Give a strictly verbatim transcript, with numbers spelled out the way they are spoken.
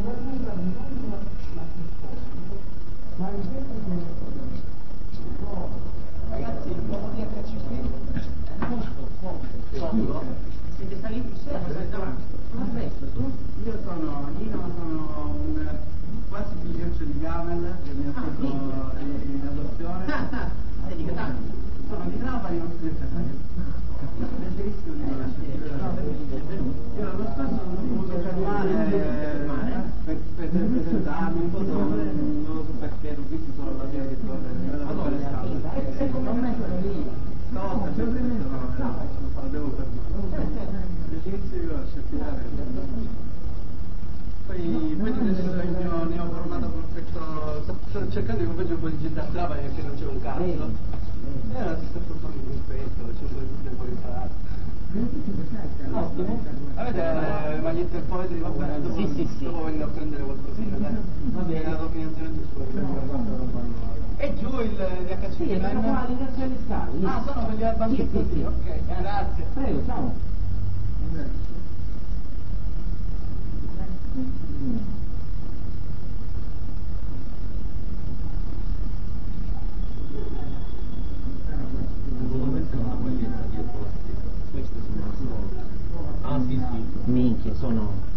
Ragazzi, un po' di H C P. Siete saliti? Aspetta, tu? Io sono Nino, sono un quasi figlioccio di Gavel che mi ha fatto in adozione. Vedi che tanto? Sono di Trapani, non studio Catania. Bellissimo di Io l'anno scorso ho dovuto fermare per presentarmi un po', non lo so perché, l'ho visto solo alla fine di tornare, mi vedo per le scale. E come me sono lì? No, no, devo fermare. L'inizio di lascia tirare. Poi, poi adesso io ne ho formato perfetto, sto cercando di convincere un po' di gente a Trapani perché non c'è un cazzo. E allora si sta formando un rispetto, c'è un po' di tempo di imparare. Ottimo. Avete le magliette poetri, va bene? Dopo, sì, sì, sì. Dopo vengo a prendere qualcosina, dai. Va bene. La dominazione e giù il D H C. Sì, vanno qua all'inizio delle scale. Ah, sono quelli al banchetto lì, ok, grazie. Prego, ciao. Ah sì sì, minchia, sono